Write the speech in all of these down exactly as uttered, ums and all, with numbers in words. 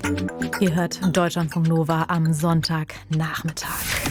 Ihr hört Deutschlandfunk Nova am Sonntagnachmittag.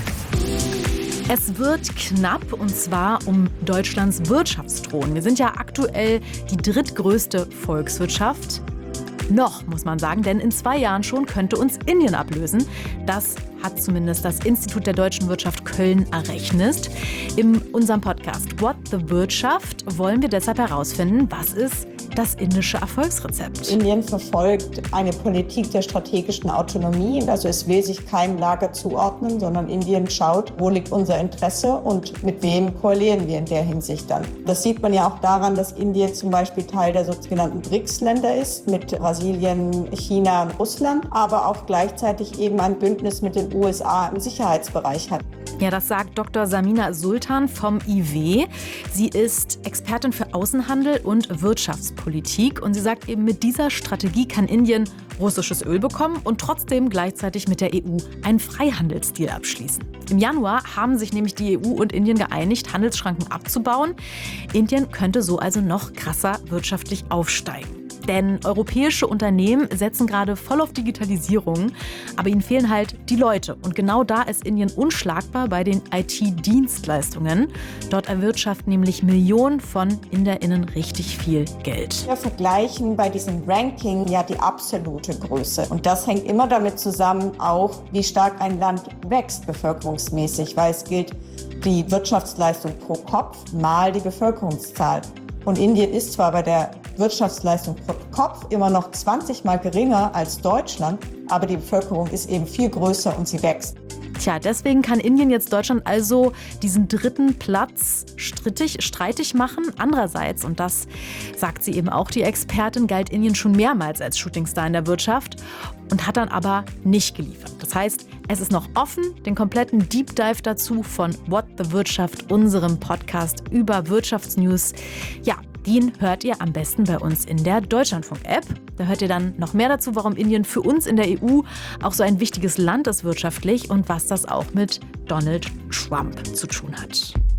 Es wird knapp, und zwar um Deutschlands Wirtschaftsthron. Wir sind ja aktuell die drittgrößte Volkswirtschaft. Noch, muss man sagen, denn in zwei Jahren schon könnte uns Indien ablösen. Das hat zumindest das Institut der deutschen Wirtschaft Köln errechnet. In unserem Podcast What the Wirtschaft wollen wir deshalb herausfinden, was ist das indische Erfolgsrezept. Indien verfolgt eine Politik der strategischen Autonomie. Also es will sich keinem Lager zuordnen, sondern Indien schaut, wo liegt unser Interesse und mit wem koalieren wir in der Hinsicht dann. Das sieht man ja auch daran, dass Indien zum Beispiel Teil der sogenannten B R I C S-Länder ist, mit Brasilien, China und Russland, aber auch gleichzeitig eben ein Bündnis mit den U S A im Sicherheitsbereich hat. Ja, das sagt Doktor Samina Sultan vom I W. Sie ist Expertin für Außenhandel und Wirtschaftspolitik und sie sagt eben, mit dieser Strategie kann Indien russisches Öl bekommen und trotzdem gleichzeitig mit der E U einen Freihandelsdeal abschließen. Im Januar haben sich nämlich die E U und Indien geeinigt, Handelsschranken abzubauen. Indien könnte so also noch krasser wirtschaftlich aufsteigen. Denn europäische Unternehmen setzen gerade voll auf Digitalisierung, aber ihnen fehlen halt die Leute. Und genau da ist Indien unschlagbar bei den I T-Dienstleistungen. Dort erwirtschaften nämlich Millionen von InderInnen richtig viel Geld. Wir vergleichen bei diesem Ranking ja die absolute Größe. Und das hängt immer damit zusammen, auch wie stark ein Land wächst bevölkerungsmäßig, weil es gilt die Wirtschaftsleistung pro Kopf mal die Bevölkerungszahl. Und Indien ist zwar bei der Wirtschaftsleistung pro Kopf immer noch zwanzig Mal geringer als Deutschland, aber die Bevölkerung ist eben viel größer und sie wächst. Tja, deswegen kann Indien jetzt Deutschland also diesen dritten Platz strittig, streitig machen. Andererseits, und das sagt sie eben auch, die Expertin, galt Indien schon mehrmals als Shootingstar in der Wirtschaft und hat dann aber nicht geliefert. Das heißt, es ist noch offen. Den kompletten Deep Dive dazu von What the Wirtschaft, unserem Podcast über Wirtschaftsnews, ja, den hört ihr am besten bei uns in der Deutschlandfunk-App. Da hört ihr dann noch mehr dazu, warum Indien für uns in der E U auch so ein wichtiges Land ist wirtschaftlich und was das auch mit Donald Trump zu tun hat.